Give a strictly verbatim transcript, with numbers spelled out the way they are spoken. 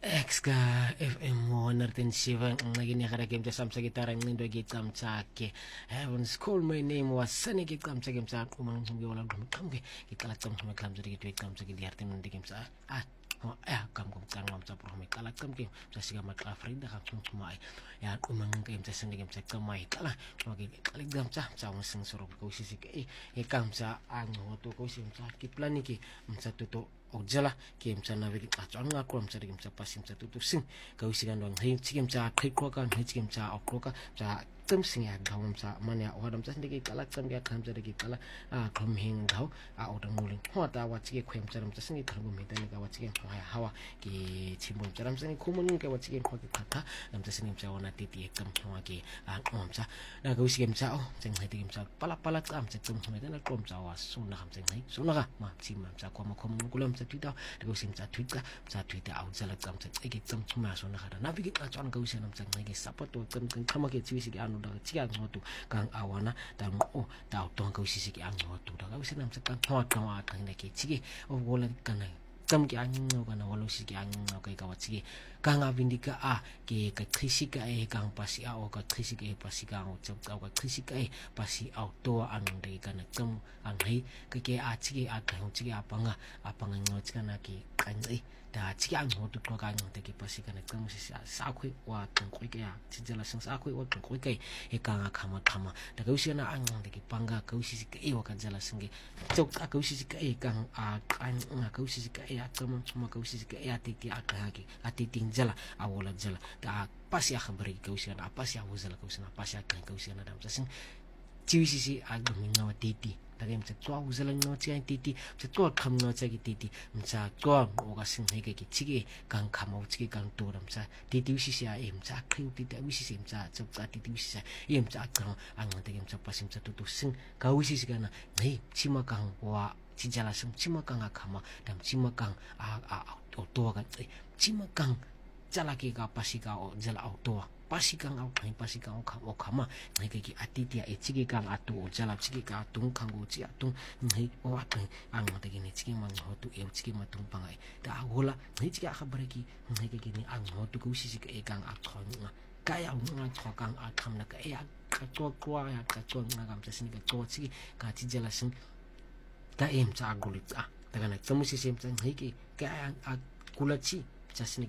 Exka F M one oh seven nginekara game tsa samsa gitara ngindo gicamtsake heaven school. My name was Sunny gicamtsake msa kumang ngiwala ngumkambe gicala camtsame clamsa gitwe camtsake diarte ndige msa ah oh eh kam kam kangam sa pro me kala kam ke sa siga makla frida kam kumai ya kumang game tsa sinde game tsa kamai kala magi kala gam tsa sa musing soro ko sisi ke e kam sa ang hoto ko sim sa ki plani ki msa toto Ojala game sa na vigi atson nga krom sa game sa pasim sa tutu sing ka usigan dong hin chigim sa khai kroka hin chigim sa okroka sa tum sing ya gawam sa mania odam sa ndike kala kam ya kam sa ndike kala a krom hin gaw a odam mulin hota wa chige khwem sa ram sa singi thangu me tani ka wa chige hwa hawa ki chimbum sa ram sa ni khumun ka wa chige khwa ki khatha ram sa sinim sa wana titi ekam hwa ki a om sa na ka usigem sa o cheng hai tigim sa pala pala kam sa tum me tani krom sa wa sunna kam cheng hai sunna ka ma chimam sa kwa ma khom kulam sa Twitter, the sim sa Twitter, sa Twitter out sa lag sam sa ege sam chuma so na kada na bigi ka chon ka usia nam sa ngai support to kam kam kama ke chiwi ki anu da chiga ngotu kang awana da o da to ka usia ki anu ngotu da ka usia nam sa kang thot ka wa kang ne ke chigi o bola kan kam ki anu ngo kana walo si ki anu ngo kai ka wa chigi kang abindika a ke ka khisika e kang pasi a o ka khisika e pasi ka o chok ka ka khisika e pasi au to anu de kana kam angai ke ke a chigi a ka chigi apanga apanga ngo chikana ki kanzi da chigi ang ho tu ka ngo te ki pasi kana kam si sa khoi wa tang khoi ke ya chijala sang sa khoi wa tang khoi ke e ka nga khama khama da ka usia na ang de ki panga ka usi ke e wa ka jala sangi chok ka usi ke e kang a kan nga ka usi ke e a kam chuma ka usi ke e a ti ti a ka ki a ti ting jala a wala jala da pasi a khabari ka usia na pasi a wuzala ka usia na pasi a kan ka usia na dam sa sing chiwi si si a gumi nga wa titi tadi msa tua uzala ngo chiang titi msa tua kham ngo chagi titi msa tua oga sing hai ke chigi kang kham o chigi kang to ram sa titi usi sia e msa khriu titi usi sia msa chap ta titi usi sia e msa kang ang te msa pasim msa tutu sing ka usi sia na nei chima kang wa chijala sing chima kang a khama dam chima kang a a o to ga chima kang jala ke ka pasika o jala o to pasikang au kai pasikang au kham o khama ngai ke ki atitia e chigi kang atu o jala chigi ka tung khang go chi atung ngai o atung ang te ki ni chigi mang ho tu e chigi ma tung pangai da gola ngai chigi a khabar ki ngai ke ki ni ang ho tu ko si si ke kang a khon nga kaya nga tho kang a kham na ka e a ka to kwa ya ka to nga gam sa sin ka to chigi ka chi jala sing da em cha gulit a daga na tsamu si sem chang ngai ki ka a kula chi cha sin